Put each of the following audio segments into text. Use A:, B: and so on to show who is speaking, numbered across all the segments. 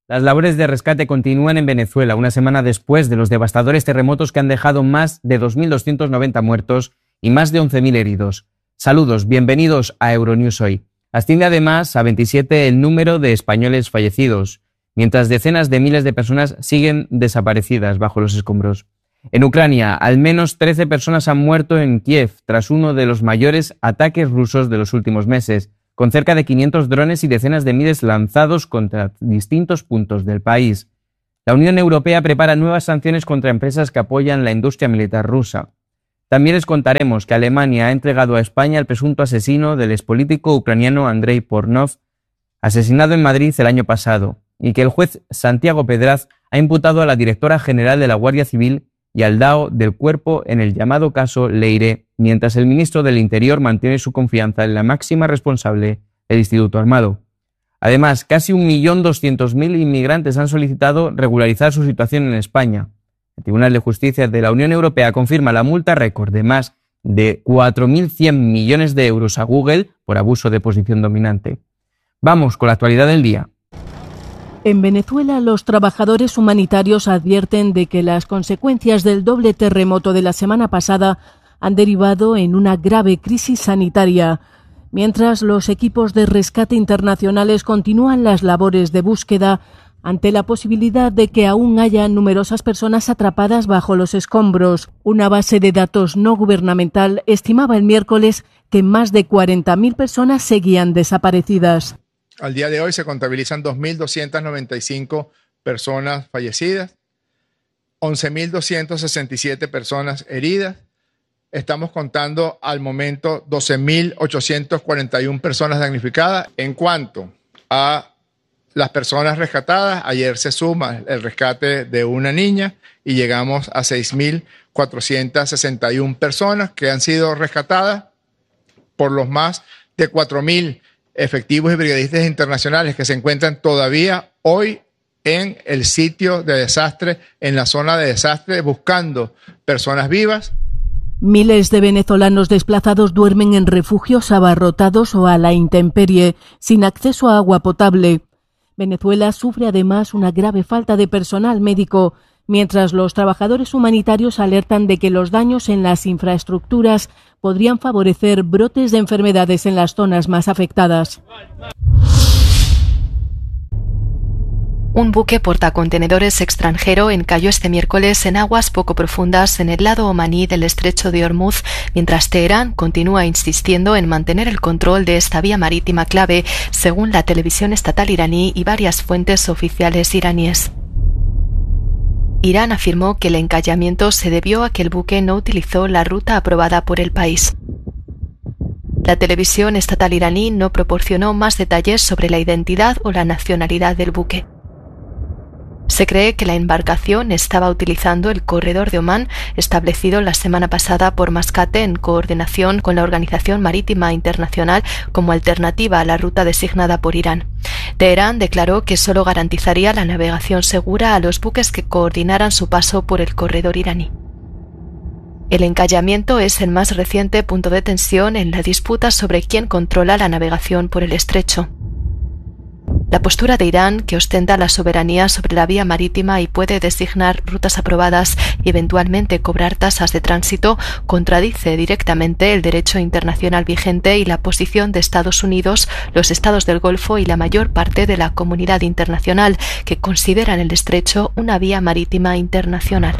A: Las labores de rescate continúan en Venezuela, una semana después de los devastadores terremotos que han dejado más de 2.290 muertos y más de 11.000 heridos. Saludos, bienvenidos a Euronews Hoy. Asciende además a 27 el número de españoles fallecidos, mientras decenas de miles de personas siguen desaparecidas bajo los escombros. En Ucrania, al menos 13 personas han muerto en Kiev tras uno de los mayores ataques rusos de los últimos meses, con cerca de 500 drones y decenas de miles lanzados contra distintos puntos del país. La Unión Europea prepara nuevas sanciones contra empresas que apoyan la industria militar rusa. También les contaremos que Alemania ha entregado a España al presunto asesino del expolítico ucraniano Andrei Pornov, asesinado en Madrid el año pasado, y que el juez Santiago Pedraz ha imputado a la directora general de la Guardia Civil y al DAO del Cuerpo en el llamado caso Leire, mientras el ministro del Interior mantiene su confianza en la máxima responsable del Instituto Armado. Además, casi 1.200.000 inmigrantes han solicitado regularizar su situación en España. El Tribunal de Justicia de la Unión Europea confirma la multa récord de más de 4.100 millones de euros a Google por abuso de posición dominante. Vamos con la actualidad del día.
B: En Venezuela, los trabajadores humanitarios advierten de que las consecuencias del doble terremoto de la semana pasada han derivado en una grave crisis sanitaria, mientras los equipos de rescate internacionales continúan las labores de búsqueda ante la posibilidad de que aún haya numerosas personas atrapadas bajo los escombros. Una base de datos no gubernamental estimaba el miércoles que más de 40.000 personas seguían desaparecidas.
C: Al día de hoy se contabilizan 2.295 personas fallecidas, 11.267 personas heridas. Estamos contando al momento 12.841 personas damnificadas. En cuanto a las personas rescatadas, ayer se suma el rescate de una niña y llegamos a 6.461 personas que han sido rescatadas por los más de 4.000 efectivos y brigadistas internacionales que se encuentran todavía hoy en el sitio de desastre, en la zona de desastre, buscando personas vivas.
B: Miles de venezolanos desplazados duermen en refugios abarrotados o a la intemperie, sin acceso a agua potable. Venezuela sufre además una grave falta de personal médico, mientras los trabajadores humanitarios alertan de que los daños en las infraestructuras podrían favorecer brotes de enfermedades en las zonas más afectadas.
D: Un buque portacontenedores extranjero encalló este miércoles en aguas poco profundas en el lado omaní del estrecho de Hormuz, mientras Teherán continúa insistiendo en mantener el control de esta vía marítima clave, según la televisión estatal iraní y varias fuentes oficiales iraníes. Irán afirmó que el encallamiento se debió a que el buque no utilizó la ruta aprobada por el país. La televisión estatal iraní no proporcionó más detalles sobre la identidad o la nacionalidad del buque. Se cree que la embarcación estaba utilizando el corredor de Omán establecido la semana pasada por Mascate en coordinación con la Organización Marítima Internacional como alternativa a la ruta designada por Irán. Teherán declaró que solo garantizaría la navegación segura a los buques que coordinaran su paso por el corredor iraní. El encallamiento es el más reciente punto de tensión en la disputa sobre quién controla la navegación por el estrecho. La postura de Irán, que ostenta la soberanía sobre la vía marítima y puede designar rutas aprobadas y eventualmente cobrar tasas de tránsito, contradice directamente el derecho internacional vigente y la posición de Estados Unidos, los estados del Golfo y la mayor parte de la comunidad internacional, que consideran el estrecho una vía marítima internacional.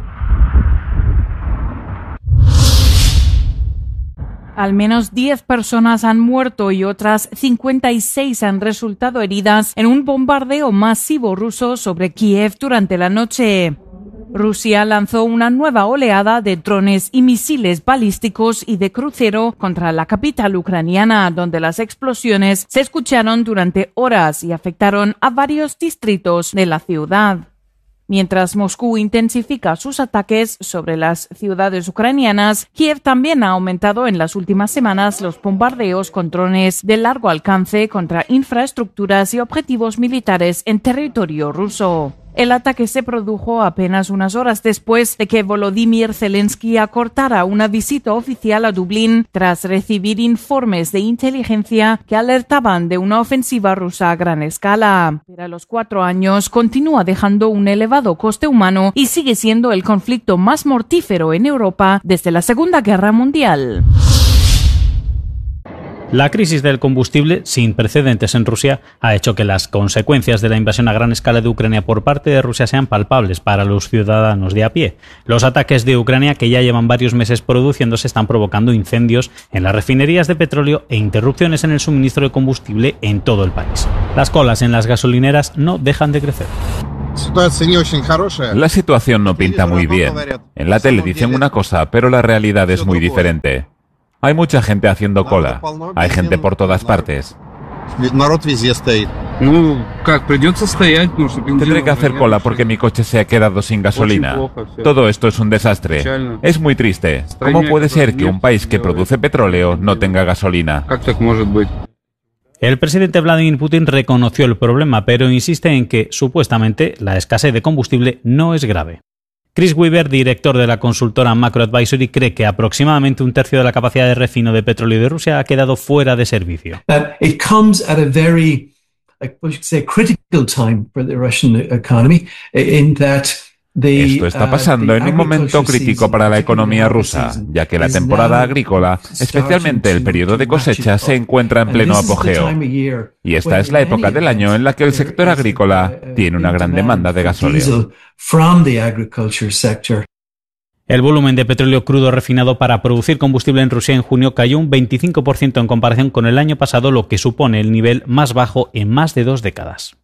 E: Al menos 10 personas han muerto y otras 56 han resultado heridas en un bombardeo masivo ruso sobre Kiev durante la noche. Rusia lanzó una nueva oleada de drones y misiles balísticos y de crucero contra la capital ucraniana, donde las explosiones se escucharon durante horas y afectaron a varios distritos de la ciudad. Mientras Moscú intensifica sus ataques sobre las ciudades ucranianas, Kiev también ha aumentado en las últimas semanas los bombardeos con drones de largo alcance contra infraestructuras y objetivos militares en territorio ruso. El ataque se produjo apenas unas horas después de que Volodymyr Zelensky acortara una visita oficial a Dublín tras recibir informes de inteligencia que alertaban de una ofensiva rusa a gran escala. Pero a los 4 años continúa dejando un elevado coste humano y sigue siendo el conflicto más mortífero en Europa desde la Segunda Guerra Mundial.
F: La crisis del combustible, sin precedentes en Rusia, ha hecho que las consecuencias de la invasión a gran escala de Ucrania por parte de Rusia sean palpables para los ciudadanos de a pie. Los ataques de Ucrania, que ya llevan varios meses produciéndose, están provocando incendios en las refinerías de petróleo e interrupciones en el suministro de combustible en todo el país. Las colas en las gasolineras no dejan de crecer.
G: La situación no pinta muy bien. En la tele dicen una cosa, pero la realidad es muy diferente. Hay mucha gente haciendo cola. Hay gente por todas partes. Tendré que hacer cola porque mi coche se ha quedado sin gasolina. Todo esto es un desastre. Es muy triste. ¿Cómo puede ser que un país que produce petróleo no tenga gasolina?
F: El presidente Vladimir Putin reconoció el problema, pero insiste en que, supuestamente, la escasez de combustible no es grave. Chris Weaver, director de la consultora Macro Advisory, cree que aproximadamente un tercio de la capacidad de refino de petróleo de Rusia ha quedado fuera de servicio.
H: It comes at a very, critical time for the Russian economy, in that
G: Esto está pasando en un momento crítico para la economía rusa, ya que la temporada agrícola, especialmente el periodo de cosecha, se encuentra en pleno apogeo. Y esta es la época del año en la que el sector agrícola tiene una gran demanda de gasóleo.
F: El volumen de petróleo crudo refinado para producir combustible en Rusia en junio cayó un 25% en comparación con el año pasado, lo que supone el nivel más bajo en más de 2 décadas.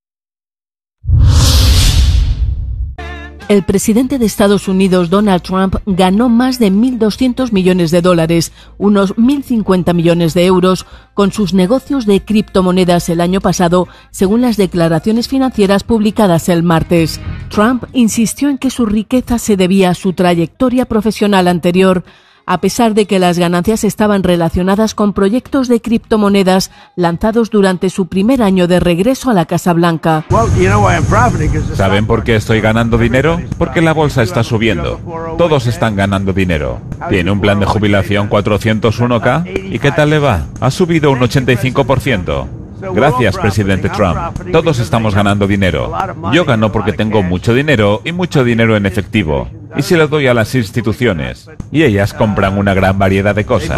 B: El presidente de Estados Unidos, Donald Trump, ganó más de $1.200 millones, unos 1.050 millones de euros, con sus negocios de criptomonedas el año pasado, según las declaraciones financieras publicadas el martes. Trump insistió en que su riqueza se debía a su trayectoria profesional anterior, a pesar de que las ganancias estaban relacionadas con proyectos de criptomonedas lanzados durante su primer año de regreso a la Casa Blanca.
G: ¿Saben por qué estoy ganando dinero? Porque la bolsa está subiendo. Todos están ganando dinero. Tiene un plan de jubilación 401k. ¿Y qué tal le va? Ha subido un 85%. Gracias, presidente Trump. Todos estamos ganando dinero. Yo gano porque tengo mucho dinero y mucho dinero en efectivo. Y se lo doy a las instituciones. Y ellas compran una gran variedad de cosas.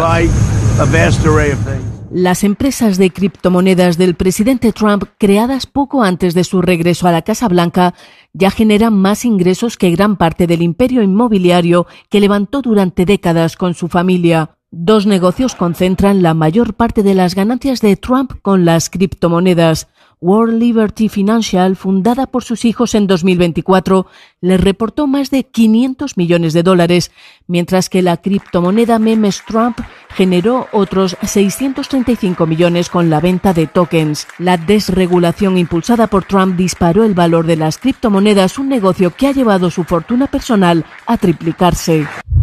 B: Las empresas de criptomonedas del presidente Trump, creadas poco antes de su regreso a la Casa Blanca, ya generan más ingresos que gran parte del imperio inmobiliario que levantó durante décadas con su familia. 2 negocios concentran la mayor parte de las ganancias de Trump con las criptomonedas. World Liberty Financial, fundada por sus hijos en 2024, le reportó más de $500 millones, mientras que la criptomoneda Memes Trump generó otros 635 millones con la venta de tokens. La desregulación impulsada por Trump disparó el valor de las criptomonedas, un negocio que ha llevado su fortuna personal a triplicarse.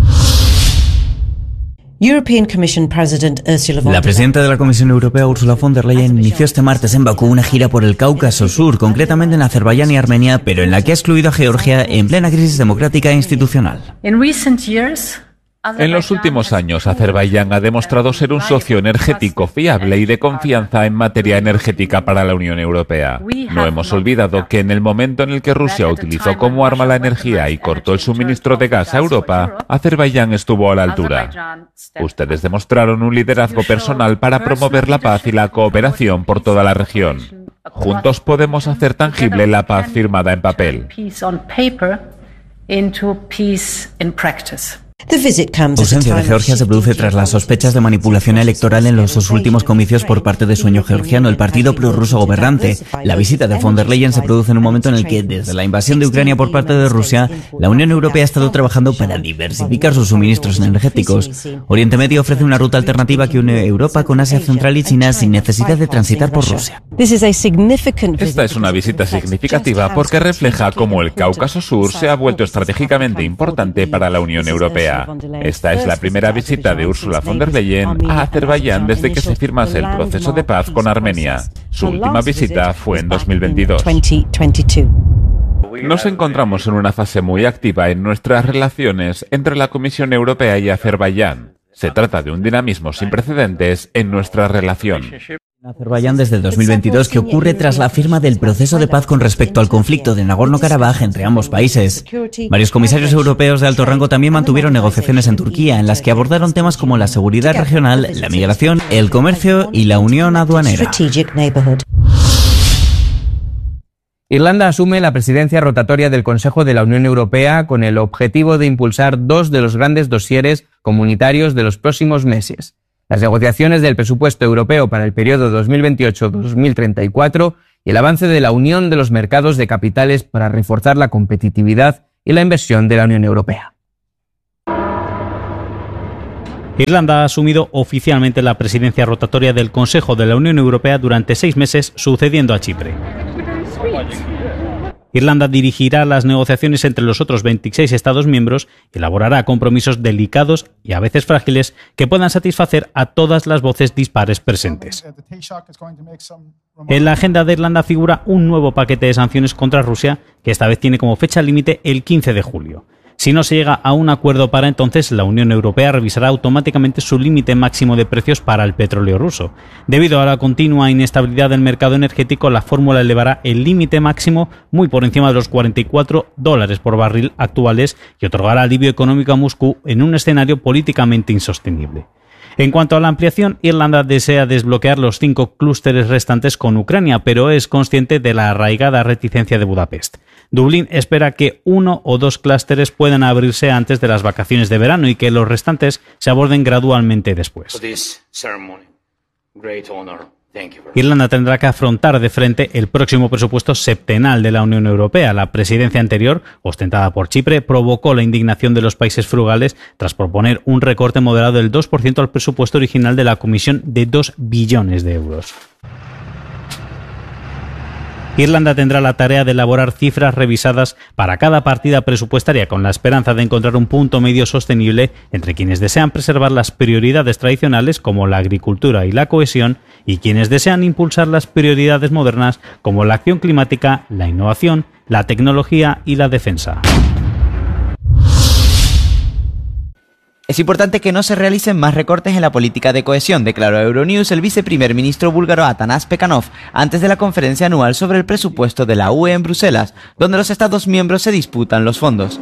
I: La presidenta de la Comisión Europea, Ursula von der Leyen, inició este martes en Bakú una gira por el Cáucaso Sur, concretamente en Azerbaiyán y Armenia, pero en la que ha excluido a Georgia en plena crisis democrática e institucional.
G: En los últimos años, Azerbaiyán ha demostrado ser un socio energético fiable y de confianza en materia energética para la Unión Europea. No hemos olvidado que en el momento en el que Rusia utilizó como arma la energía y cortó el suministro de gas a Europa, Azerbaiyán estuvo a la altura. Ustedes demostraron un liderazgo personal para promover la paz y la cooperación por toda la región. Juntos podemos hacer tangible la paz firmada en papel.
I: La ausencia de Georgia se produce tras las sospechas de manipulación electoral en los 2 últimos comicios por parte de sueño georgiano, el partido prorruso gobernante. La visita de von der Leyen se produce en un momento en el que, desde la invasión de Ucrania por parte de Rusia, la Unión Europea ha estado trabajando para diversificar sus suministros energéticos. Oriente Medio ofrece una ruta alternativa que une Europa con Asia Central y China sin necesidad de transitar por Rusia.
G: Esta es una visita significativa porque refleja cómo el Cáucaso Sur se ha vuelto estratégicamente importante para la Unión Europea. Esta es la primera visita de Ursula von der Leyen a Azerbaiyán desde que se firmase el proceso de paz con Armenia. Su última visita fue en 2022. Nos encontramos en una fase muy activa en nuestras relaciones entre la Comisión Europea y Azerbaiyán. Se trata de un dinamismo sin precedentes en nuestra relación.
I: Azerbaiyán desde el 2022, que ocurre tras la firma del proceso de paz con respecto al conflicto de Nagorno-Karabaj entre ambos países. Varios comisarios europeos de alto rango también mantuvieron negociaciones en Turquía, en las que abordaron temas como la seguridad regional, la migración, el comercio y la unión aduanera.
A: Irlanda asume la presidencia rotatoria del Consejo de la Unión Europea con el objetivo de impulsar dos de los grandes dosieres comunitarios de los próximos meses: las negociaciones del presupuesto europeo para el periodo 2028-2034 y el avance de la unión de los mercados de capitales para reforzar la competitividad y la inversión de la Unión Europea.
F: Irlanda ha asumido oficialmente la presidencia rotatoria del Consejo de la Unión Europea durante 6 meses, sucediendo a Chipre. Irlanda dirigirá las negociaciones entre los otros 26 Estados miembros y elaborará compromisos delicados y a veces frágiles que puedan satisfacer a todas las voces dispares presentes. En la agenda de Irlanda figura un nuevo paquete de sanciones contra Rusia, que esta vez tiene como fecha límite el 15 de julio. Si no se llega a un acuerdo para entonces, la Unión Europea revisará automáticamente su límite máximo de precios para el petróleo ruso. Debido a la continua inestabilidad del mercado energético, la fórmula elevará el límite máximo muy por encima de los $44 por barril actuales y otorgará alivio económico a Moscú en un escenario políticamente insostenible. En cuanto a la ampliación, Irlanda desea desbloquear los 5 clústeres restantes con Ucrania, pero es consciente de la arraigada reticencia de Budapest. Dublín espera que 1 o 2 clústeres puedan abrirse antes de las vacaciones de verano y que los restantes se aborden gradualmente después. Irlanda tendrá que afrontar de frente el próximo presupuesto septenal de la Unión Europea. La presidencia anterior, ostentada por Chipre, provocó la indignación de los países frugales tras proponer un recorte moderado del 2% al presupuesto original de la Comisión de 2 billones de euros. Irlanda tendrá la tarea de elaborar cifras revisadas para cada partida presupuestaria con la esperanza de encontrar un punto medio sostenible entre quienes desean preservar las prioridades tradicionales como la agricultura y la cohesión y quienes desean impulsar las prioridades modernas como la acción climática, la innovación, la tecnología y la defensa.
I: Es importante que no se realicen más recortes en la política de cohesión, declaró a Euronews el viceprimer ministro búlgaro Atanas Pekanov antes de la conferencia anual sobre el presupuesto de la UE en Bruselas, donde los Estados miembros se disputan los fondos.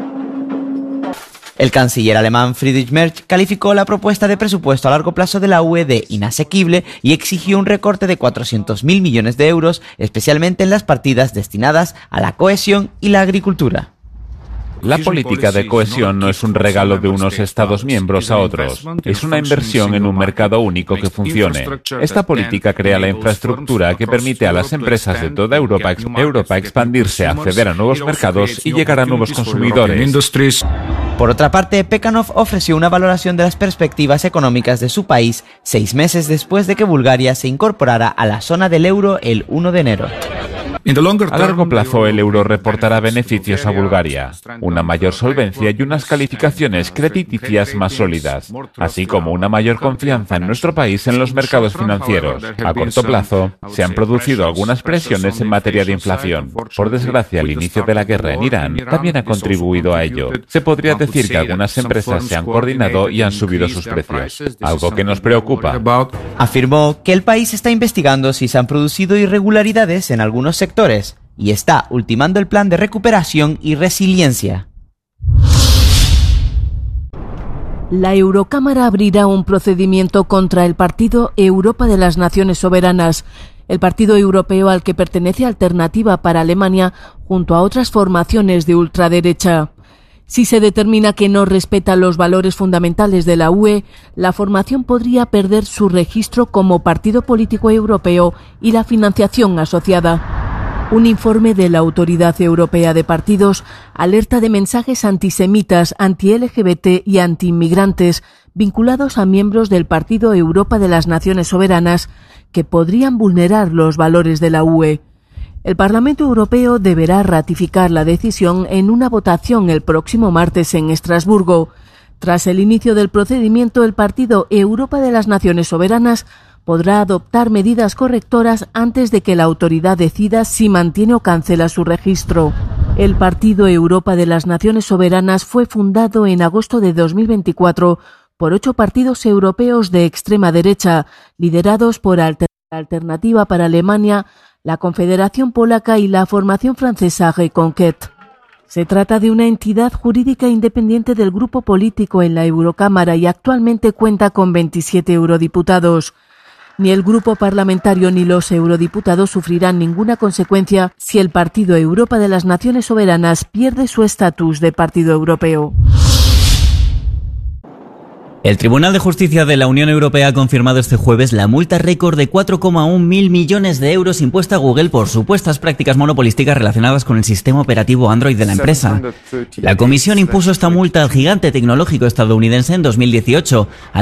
I: El canciller alemán Friedrich Merz calificó la propuesta de presupuesto a largo plazo de la UE de inasequible y exigió un recorte de 400.000 millones de euros, especialmente en las partidas destinadas a la cohesión y la agricultura.
G: La política de cohesión no es un regalo de unos Estados miembros a otros, es una inversión en un mercado único que funcione. Esta política crea la infraestructura que permite a las empresas de toda Europa expandirse, acceder a nuevos mercados y llegar a nuevos consumidores.
I: Por otra parte, Pekanov ofreció una valoración de las perspectivas económicas de su país 6 meses después de que Bulgaria se incorporara a la zona del euro el 1 de enero.
G: A largo plazo, el euro reportará beneficios a Bulgaria, una mayor solvencia y unas calificaciones crediticias más sólidas, así como una mayor confianza en nuestro país en los mercados financieros. A corto plazo, se han producido algunas presiones en materia de inflación. Por desgracia, el inicio de la guerra en Irán también ha contribuido a ello. Se podría decir que algunas empresas se han coordinado y han subido sus precios, algo que nos preocupa.
I: Afirmó que el país está investigando si se han producido irregularidades en algunos sectores y está ultimando el plan de recuperación y resiliencia.
B: La Eurocámara abrirá un procedimiento contra el partido Europa de las Naciones Soberanas, el partido europeo al que pertenece Alternativa para Alemania junto a otras formaciones de ultraderecha. Si se determina que no respeta los valores fundamentales de la UE, la formación podría perder su registro como partido político europeo y la financiación asociada. Un informe de la Autoridad Europea de Partidos alerta de mensajes antisemitas, anti-LGBT y anti-inmigrantes vinculados a miembros del Partido Europa de las Naciones Soberanas que podrían vulnerar los valores de la UE. El Parlamento Europeo deberá ratificar la decisión en una votación el próximo martes en Estrasburgo. Tras el inicio del procedimiento, el Partido Europa de las Naciones Soberanas podrá adoptar medidas correctoras antes de que la autoridad decida si mantiene o cancela su registro. El Partido Europa de las Naciones Soberanas fue fundado en agosto de 2024 por 8 partidos europeos de extrema derecha, liderados por Alternativa para Alemania, la Confederación Polaca y la formación francesa Reconquête. Se trata de una entidad jurídica independiente del grupo político en la Eurocámara y actualmente cuenta con 27 eurodiputados. Ni el grupo parlamentario ni los eurodiputados sufrirán ninguna consecuencia si el Partido Europa de las Naciones Soberanas pierde su estatus de partido europeo.
I: El Tribunal de Justicia de la Unión Europea ha confirmado este jueves la multa récord de 4,1 mil millones de euros impuesta a Google por supuestas prácticas monopolísticas relacionadas con el sistema operativo Android de la empresa. La comisión impuso esta multa al gigante tecnológico estadounidense en 2018,